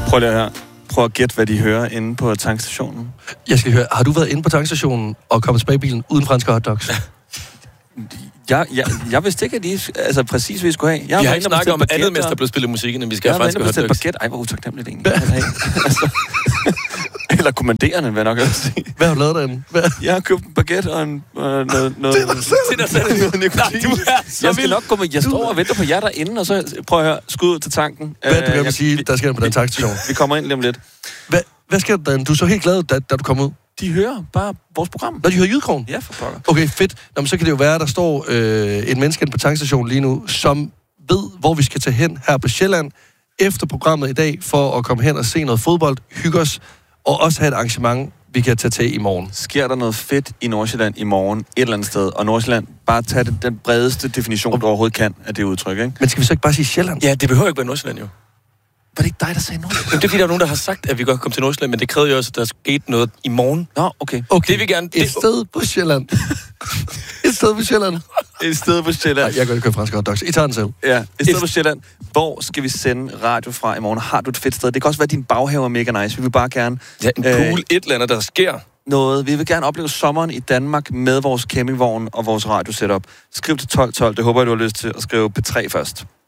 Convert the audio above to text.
Prøv lige her. Prøv at gætte, hvad de hører inde på tankstationen. Jeg skal høre, har du været inde på tankstationen og kommet tilbage i bilen uden franske hotdogs? Jeg vidste ikke, at de præcis, hvad vi skulle have. Vi har ikke snakket om andet, mens der blev spillet musik, end vi skal have franske hotdogs. Baguette. Ej, hvor utaknemmeligt egentlig. Eller kommanderende, vil jeg nok også sige. Hvad har du lavet derinde? Jeg har købt en baguette og noget til dig selv. Jeg skal nok gå med. Jeg står og venter på jer derinde, og så prøv at høre, skud ud til tanken. Hvad du kan sige, der sker på den tankstation? Vi kommer ind lige om lidt. Hvad sker der derinde? Du er så helt glad, da du kom ud. De hører bare vores program. Når de hører Jydkrogen? Ja, for pokker. Okay, fedt. Nå, men så kan det jo være, at der står en menneske på tankstationen lige nu, som ved, hvor vi skal tage hen her på Sjælland efter programmet i dag, for at komme hen og se noget fodbold, hygge os, og også have et arrangement, vi kan tage til i morgen. Sker der noget fedt i Nordsjælland i morgen et eller andet sted, og Nordsjælland bare tage den bredeste definition, du overhovedet kan af det udtryk, ikke? Men skal vi så ikke bare sige Sjælland? Ja, det behøver ikke være Nordsjælland jo. Var det ikke dig, der sagde Nordsjælland? Jamen, det er fordi, der er nogen, der har sagt, at vi godt kan komme til Nordsjælland, men det krævede jo også, at der skete noget i morgen. Nå, okay. Det vi gerne... Et sted på Sjælland. Et sted på Sjælland. Et sted på Sjælland. Nej, jeg kan ikke købe franske hotdogs. I tager den selv. Ja, et sted på Sjælland. Hvor skal vi sende radio fra i morgen? Har du et fedt sted? Det kan også være, at din baghave er mega nice. Vi vil bare gerne... Ja, en cool et eller andet, der sker. Noget. Vi vil gerne opleve sommeren i Danmark med vores campingvogn og vores radiosetup. Skriv til 1212. Det håber jeg, du har lyst til at skrive P3 først.